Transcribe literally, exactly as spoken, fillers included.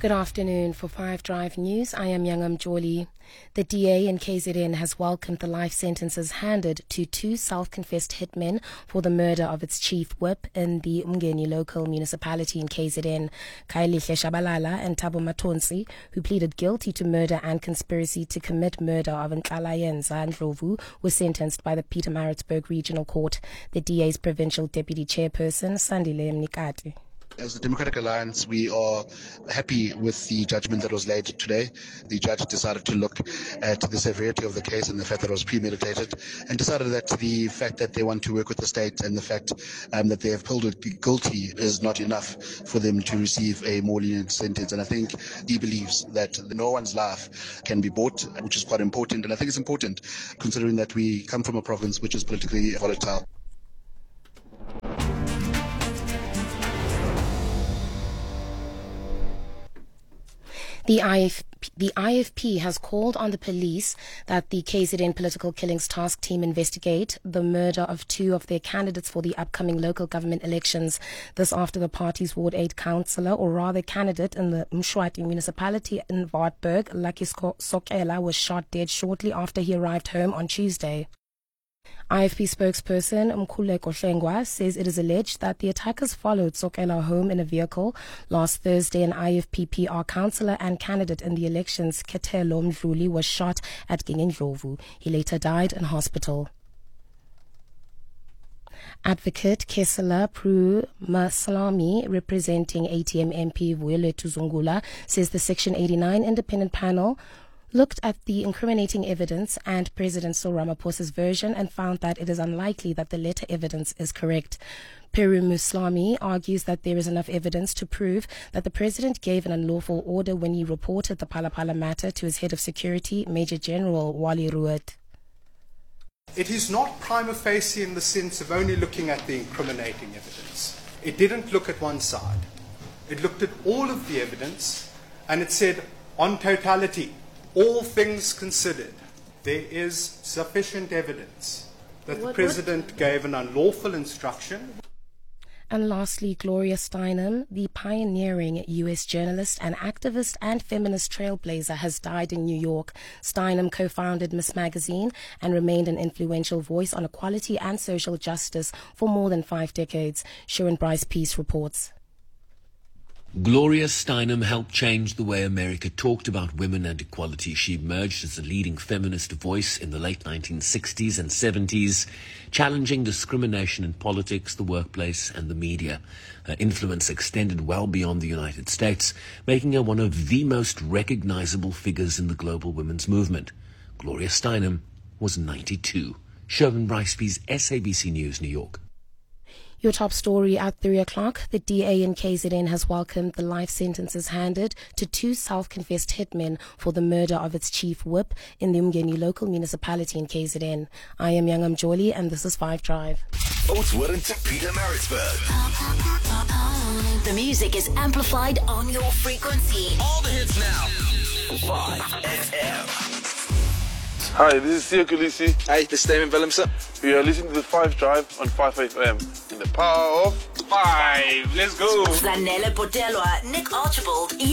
Good afternoon. For Five Drive News, I am Yangam Joli. The D A in K Z N has welcomed the life sentences handed to two self-confessed hitmen for the murder of its chief whip in the Umgeni local municipality in K Z N, Kailihle Shabalala and Thabo Matonsi, who pleaded guilty to murder and conspiracy to commit murder of Nhlalayenza Ndlovu, were sentenced by the Pietermaritzburg Regional Court. The D A's provincial deputy chairperson, Sandile Mnikati. As the Democratic Alliance, we are happy with the judgment that was laid today. The judge decided to look at the severity of the case and the fact that it was premeditated, and decided that the fact that they want to work with the state and the fact um, that they have pulled guilty is not enough for them to receive a more lenient sentence. And I think he believes that no one's life can be bought, which is quite important. And I think it's important considering that we come from a province which is politically volatile. The I F P, the I F P has called on the police that the K Z N Political Killings Task Team investigate the murder of two of their candidates for the upcoming local government elections. This after the party's Ward eight councillor, or rather candidate in the Mshwati municipality in Wartburg, Lucky Sokela, was shot dead shortly after he arrived home on Tuesday. I F P spokesperson Mkhuleko Hlengwa says it is alleged that the attackers followed Sokela home in a vehicle. Last Thursday, an I F P P R councillor and candidate in the elections, Ketelo Mdluli, was shot at Gingendlovu. He later died in hospital. Advocate Kesela Pru Masalami, representing A T M M P Vuyolethu Zungula, says the Section eighty-nine independent panel looked at the incriminating evidence and President Cyril Ramaphosa's version and found that it is unlikely that the letter evidence is correct. Peru Muslami argues that there is enough evidence to prove that the president gave an unlawful order when he reported the Phalaphala matter to his head of security, Major General Wally Ruet. It is not prima facie in the sense of only looking at the incriminating evidence. It didn't look at one side. It looked at all of the evidence and it said, on totality, all things considered, there is sufficient evidence that the President gave an unlawful instruction. And lastly, Gloria Steinem, the pioneering U S journalist and activist and feminist trailblazer, has died in New York. Steinem co-founded Miss Magazine and remained an influential voice on equality and social justice for more than five decades. Sharon Bryce Peace reports. Gloria Steinem helped change the way America talked about women and equality. She emerged as a leading feminist voice in the late nineteen sixties and seventies, challenging discrimination in politics, the workplace, and the media. Her influence extended well beyond the United States, making her one of the most recognizable figures in the global women's movement. Gloria Steinem was ninety-two. Sherman Bryceby's S A B C News, New York. Your top story at three o'clock. The D A in K Z N has welcomed the life sentences handed to two self-confessed hitmen for the murder of its chief whip in the Umgeni local municipality in K Z N. I am Yangam Joli and this is Five Drive. Oudtshoorn to Pietermaritzburg. The music is amplified on your frequency. All the hits now. Five F M. Hi, this is Sia Kulisi. Hi, this is Damon Willemsen. We are listening to the Five Drive on five F M. In the power of five. Let's go. Zanele Potelwa, Nick Archibald.